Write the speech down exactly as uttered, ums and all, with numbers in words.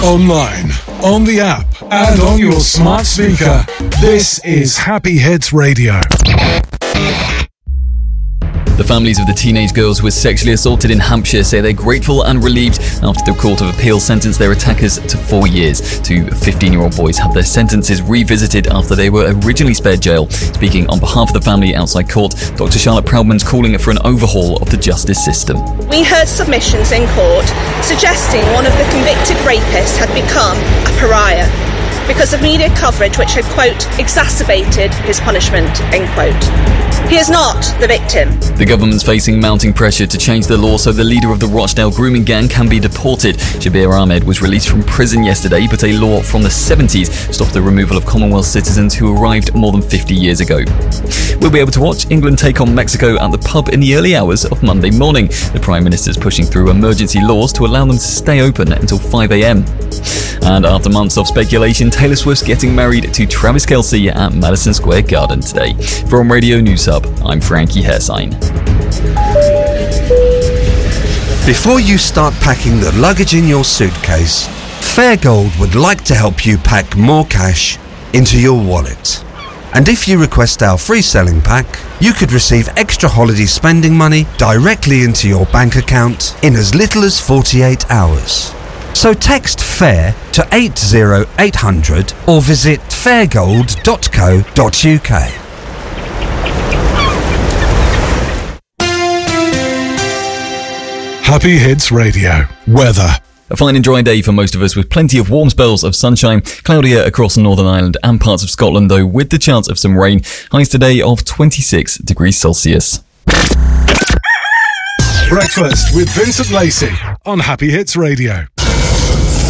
Online, on the app, and on your smart speaker. This is Happy Hits Radio. The families of the teenage girls who were sexually assaulted in Hampshire say they're grateful and relieved after the Court of Appeal sentenced their attackers to four years. Two fifteen-year-old boys had their sentences revisited after they were originally spared jail. Speaking on behalf of the family outside court, Doctor Charlotte Proudman's calling for an overhaul of the justice system. We heard submissions in court suggesting one of the convicted rapists had become a pariah because of media coverage which had, quote, exacerbated his punishment, end quote. He is not the victim. The government's facing mounting pressure to change the law so the leader of the Rochdale grooming gang can be deported. Shabir Ahmed was released from prison yesterday, but a law from the seventies stopped the removal of Commonwealth citizens who arrived more than fifty years ago. We'll be able to watch England take on Mexico at the pub in the early hours of Monday morning. The Prime Minister's pushing through emergency laws to allow them to stay open until five a.m. And after months of speculation, Taylor Swift's getting married to Travis Kelce at Madison Square Garden today. From Radio News Hub, I'm Frankie Hersign. Before you start packing the luggage in your suitcase, Fairgold would like to help you pack more cash into your wallet. And if you request our free selling pack, you could receive extra holiday spending money directly into your bank account in as little as forty-eight hours. So text FAIR to eight zero eight hundred or visit fairgold dot co dot uk. Happy Hits Radio. Weather. A fine and dry day for most of us with plenty of warm spells of sunshine. Cloudier across Northern Ireland and parts of Scotland though, with the chance of some rain. Highs today of twenty-six degrees Celsius. Breakfast with Vincent Lacey on Happy Hits Radio.